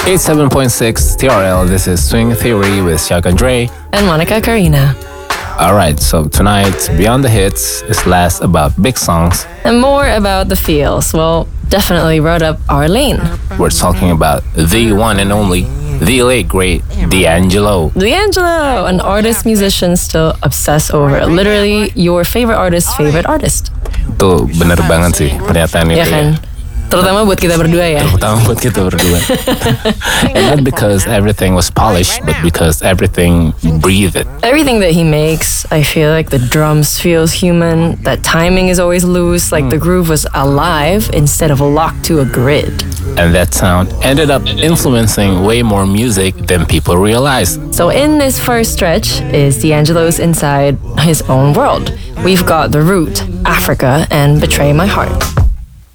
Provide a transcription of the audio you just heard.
87.6 TRL, this is Swing Theory with Shaka Dre and Monica Karina. Alright, so tonight, Beyond the Hits is less about big songs and more about the feels. Well, definitely wrote up our lane. We're talking about the one and only, the late great D'Angelo. D'Angelo, an artist musicians still obsess over. Literally your favorite artist's favorite artist. Tuh bener banget sih pernyataan itu kan? ya. Terutama buat kita berdua ya. Terutama buat kita berdua. And not because everything was polished, but because everything breathed. Everything that he makes, I feel like the drums feels human, that timing is always loose, like the groove was alive instead of locked to a grid. And that sound ended up influencing way more music than people realize. So in this first stretch is D'Angelo's inside his own world. We've got The Root, Africa, and Betray My Heart.